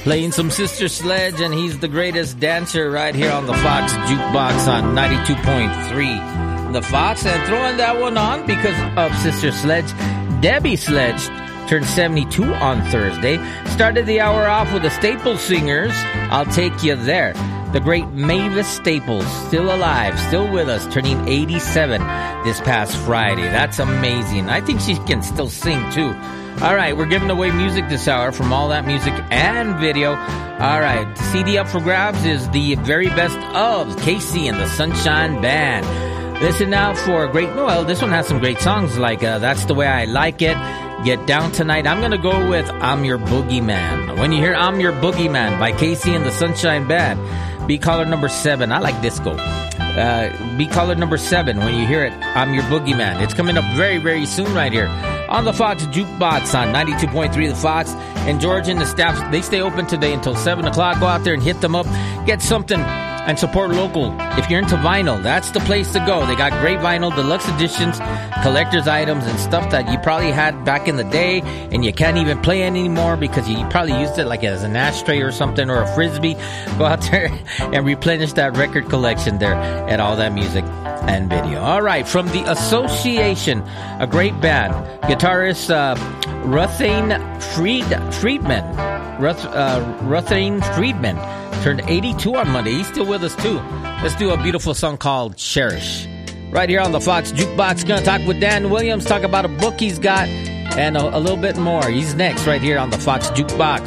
Playing some Sister Sledge, and he's the greatest dancer right here on the Fox Jukebox on 92.3 The Fox. And throwing that one on because of Sister Sledge, Debbie Sledge turned 72 on Thursday. Started the hour off with the Staples Singers, I'll Take You There. The great Mavis Staples, still alive, still with us, turning 87 this past Friday. That's amazing. I think she can still sing, too. All right, we're giving away music this hour from All That Music and Video. All right, the CD up for grabs is the very best of Casey and the Sunshine Band. Listen now for a great, well, this one has some great songs like That's the Way I Like It, Get Down Tonight. I'm going to go with I'm Your Boogeyman. When you hear I'm Your Boogeyman by Casey and the Sunshine Band, be caller number 7. I like disco. Be caller number 7 when you hear it. I'm Your Boogeyman. It's coming up very, very soon right here on the Fox Jukebox on 92.3 The Fox. And George and the staff, they stay open today until 7 o'clock. Go out there and hit them up. Get something and support local. If you're into vinyl, that's the place to go. They got great vinyl, deluxe editions, collector's items, and stuff that you probably had back in the day and you can't even play anymore because you probably used it like as an ashtray or something or a frisbee. Go out there and replenish that record collection there at All That Music and Video. All right, from the Association, a great band, guitarist Ruthane Friedman turned 82 on Monday. He's still with us too. Let's do a beautiful song called Cherish. Right here on the Fox Jukebox. Gonna talk with Dan Williams, talk about a book he's got, and a little bit more. He's next right here on the Fox Jukebox.